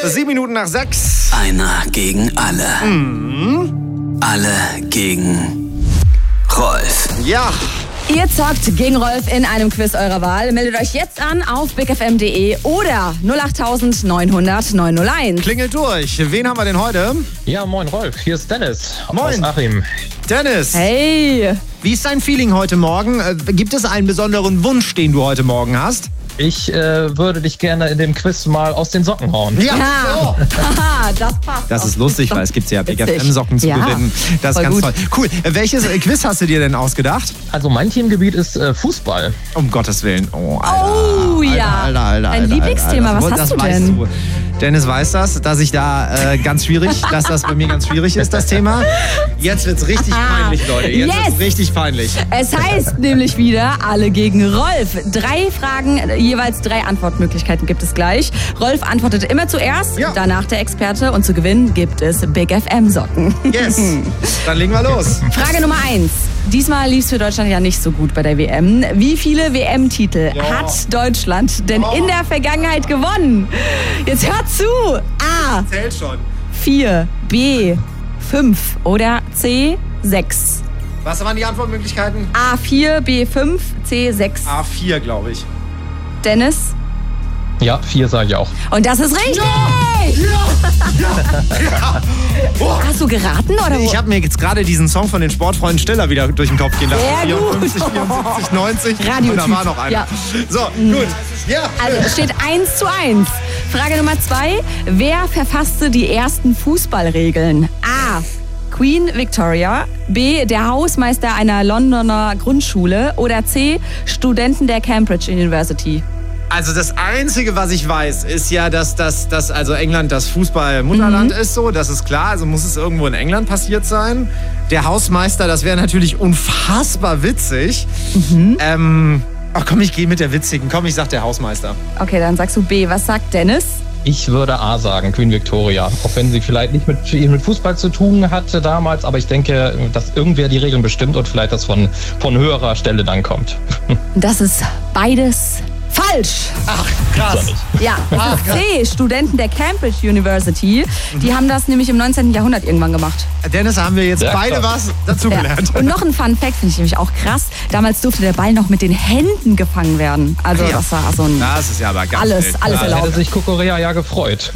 7 Minuten nach 6. Einer gegen alle. Alle gegen Rolf. Ja. Ihr zockt gegen Rolf in einem Quiz eurer Wahl. Meldet euch jetzt an auf bigfm.de oder 08000 900 901. Klingelt durch. Wen haben wir denn heute? Ja, moin Rolf, hier ist Dennis Moin. aus Achim. Dennis. Hey. Wie ist dein Feeling heute Morgen? Gibt es einen besonderen Wunsch, den du heute Morgen hast? Ich würde dich gerne in dem Quiz mal aus den Socken hauen. Ja. Ja. Haha, das passt. Das ist lustig, weil es gibt ja Witzig. BigFM-Socken zu Ja, gewinnen. Das ist voll ganz gut. toll. Cool. Welches Quiz hast du dir denn ausgedacht? Also mein Themengebiet ist Fußball. Um Gottes Willen. Oh, Alter. Oh, ja. Alter. Dein Lieblingsthema, was hast das du weißt denn? Du. Dennis weiß das, dass ich da dass das bei mir ganz schwierig ist, das Thema. Jetzt wird's richtig peinlich, Leute. Jetzt Yes. wird's richtig peinlich. Es heißt nämlich wieder alle gegen Rolf. 3 Fragen, jeweils 3 Antwortmöglichkeiten gibt es gleich. Rolf antwortet immer zuerst, Ja. danach der Experte und zu gewinnen gibt es Big FM Socken. Yes. Dann legen wir los. Frage Nummer 1. Diesmal lief es für Deutschland ja nicht so gut bei der WM. Wie viele WM-Titel hat Deutschland denn in der Vergangenheit gewonnen? Jetzt hört zu. A. Zählt schon. 4, B. 5 oder C. 6. Was waren die Antwortmöglichkeiten? A4, B5, C6. A4, glaube ich. Dennis? Ja, 4 sage ich auch. Und das ist richtig! Hast du geraten oder wo? Ich habe mir jetzt gerade diesen Song von den Sportfreunden Stiller wieder durch den Kopf gehen lassen. Sehr gut. 54, 90. Radiotyp. Und da war noch einer. Ja. So, gut. Ja. Also es steht 1:1. Frage Nummer 2. Wer verfasste die ersten Fußballregeln? A. Queen Victoria. B. Der Hausmeister einer Londoner Grundschule. Oder C. Studenten der Cambridge University. Also das Einzige, was ich weiß, ist ja, dass also England das Fußball-Mutterland ist, so, das ist klar. Also muss es irgendwo in England passiert sein. Der Hausmeister, das wäre natürlich unfassbar witzig. Ach komm, ich gehe mit der witzigen. Komm, ich sag der Hausmeister. Okay, dann sagst du B. Was sagt Dennis? Ich würde A sagen, Queen Victoria. Auch wenn sie vielleicht nicht mit Fußball zu tun hatte damals, aber ich denke, dass irgendwer die Regeln bestimmt und vielleicht das von höherer Stelle dann kommt. Das ist beides falsch. Ach, krass. Ja, das ist C. Studenten der Cambridge University. Die haben das nämlich im 19. Jahrhundert irgendwann gemacht. Dennis, haben wir jetzt Ja, beide krass. was dazugelernt. Und noch ein Fun Fact, finde ich nämlich auch krass. Damals durfte der Ball noch mit den Händen gefangen werden. Also Ja. das war so ein... Das ist ja aber ganz Alles wild. alles Da hätte erlaubt. sich Kokorea ja gefreut.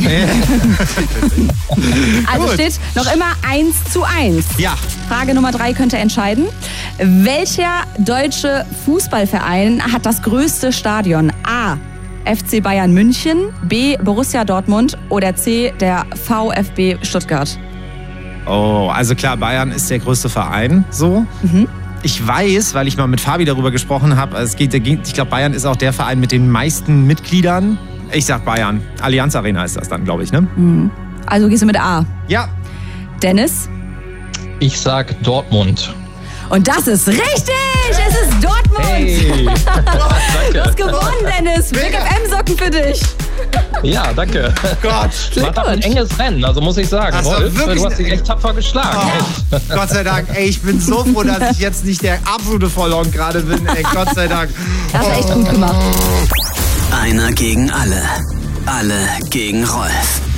Also Gut. steht noch immer 1:1. Ja. Frage Nummer 3 könnte entscheiden. Welcher deutsche Fußballverein hat das größte Stadion? A. FC Bayern München, B. Borussia Dortmund oder C. der VfB Stuttgart? Oh, also klar, Bayern ist der größte Verein, so. Ich weiß, weil ich mal mit Fabi darüber gesprochen habe, ich glaube, Bayern ist auch der Verein mit den meisten Mitgliedern. Ich sag Bayern. Allianz Arena ist das dann, glaube ich, ne? Also gehst du mit A. Ja. Dennis? Ich sag Dortmund. Und das ist richtig! Es ist Dortmund! Hey! Du hast gewonnen, Dennis! Big Mega. FM-Socken für dich! Ja, danke. Gott. War doch ein Glückwunsch. enges Rennen, also muss ich sagen. Das war Rolf, wirklich du hast dich echt tapfer geschlagen. Oh, Gott sei Dank. Ey, ich bin so froh, dass ich jetzt nicht der absolute Vollhorn gerade bin. Ey, Gott sei Dank. Das hast du echt gut gemacht. Einer gegen alle. Alle gegen Rolf.